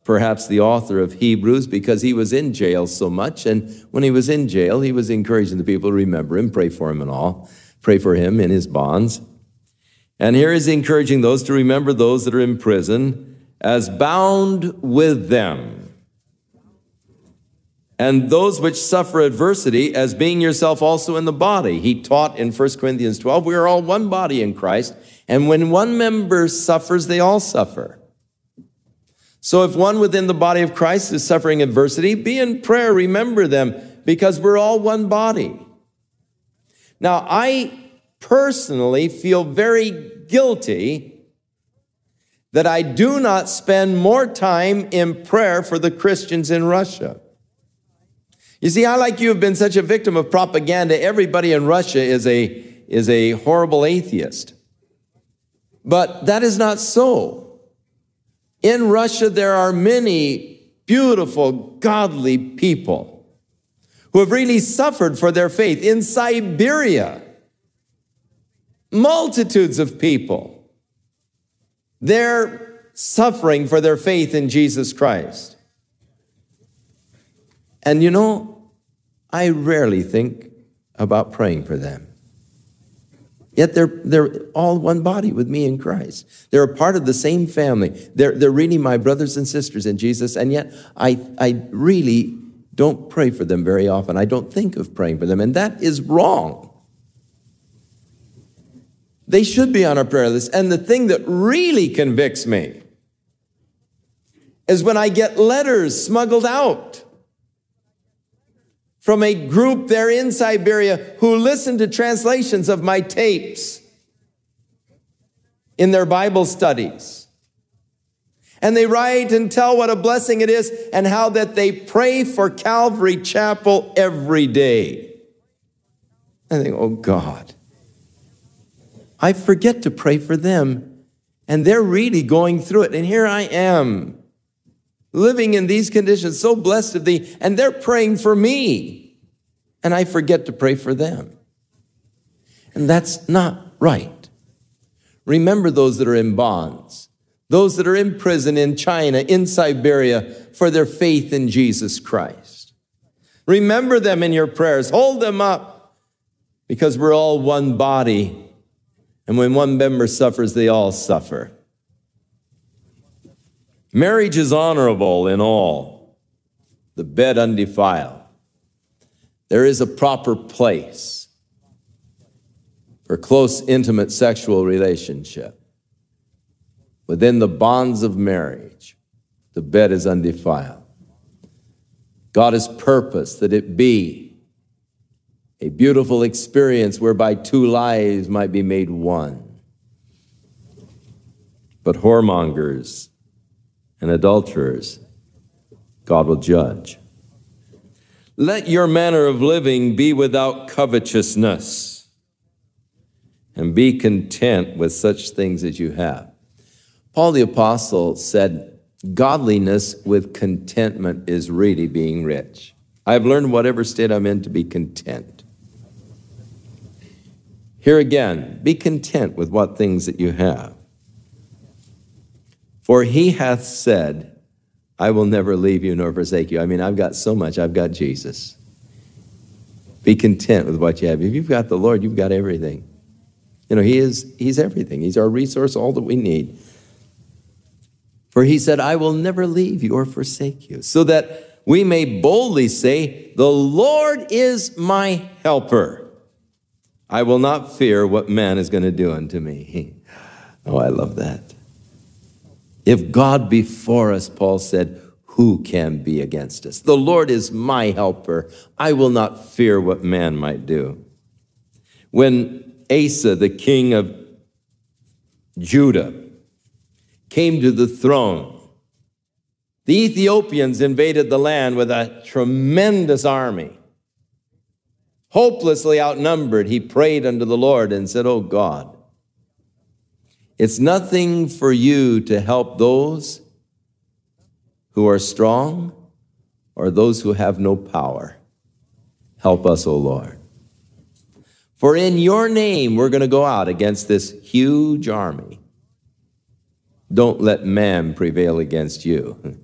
perhaps the author of Hebrews, because he was in jail so much. And when he was in jail, he was encouraging the people to remember him, pray for him and all, pray for him in his bonds. And here he's encouraging those to remember those that are in prison as bound with them, and those which suffer adversity as being yourself also in the body. He taught in 1 Corinthians 12, we are all one body in Christ, and when one member suffers, they all suffer. So if one within the body of Christ is suffering adversity, be in prayer, remember them, because we're all one body. Now, I personally feel very guilty that I do not spend more time in prayer for the Christians in Russia. You see, I, like you, have been such a victim of propaganda. Everybody in Russia is a horrible atheist. But that is not so. In Russia, there are many beautiful, godly people who have really suffered for their faith. In Siberia, multitudes of people, they're suffering for their faith in Jesus Christ. And you know, I rarely think about praying for them. Yet they're all one body with me in Christ. They're a part of the same family. They're really my brothers and sisters in Jesus, and yet I really don't pray for them very often. I don't think of praying for them, and that is wrong. They should be on our prayer list. And the thing that really convicts me is when I get letters smuggled out from a group there in Siberia who listen to translations of my tapes in their Bible studies. And they write and tell what a blessing it is and how that they pray for Calvary Chapel every day. I think, oh God, I forget to pray for them, and they're really going through it. And here I am, living in these conditions, so blessed of thee, and they're praying for me, and I forget to pray for them. And that's not right. Remember those that are in bonds, those that are in prison in China, in Siberia, for their faith in Jesus Christ. Remember them in your prayers. Hold them up, because we're all one body, and when one member suffers, they all suffer. Marriage is honorable in all, the bed undefiled. There is a proper place for close, intimate sexual relationship. Within the bonds of marriage, the bed is undefiled. God has purposed that it be a beautiful experience whereby two lives might be made one. But whoremongers and adulterers, God will judge. Let your manner of living be without covetousness, and be content with such things as you have. Paul the Apostle said, godliness with contentment is really being rich. I've learned whatever state I'm in to be content. Here again, be content with what things that you have. For he hath said, I will never leave you nor forsake you. I mean, I've got so much. I've got Jesus. Be content with what you have. If you've got the Lord, you've got everything. You know, he's everything. He's our resource, all that we need. For he said, I will never leave you or forsake you, so that we may boldly say, the Lord is my helper. I will not fear what man is going to do unto me. Oh, I love that. If God be for us, Paul said, who can be against us? The Lord is my helper. I will not fear what man might do. When Asa, the king of Judah, came to the throne, the Ethiopians invaded the land with a tremendous army. Hopelessly outnumbered, he prayed unto the Lord and said, oh God, it's nothing for you to help those who are strong or those who have no power. Help us, O Lord. For in your name, we're going to go out against this huge army. Don't let man prevail against you.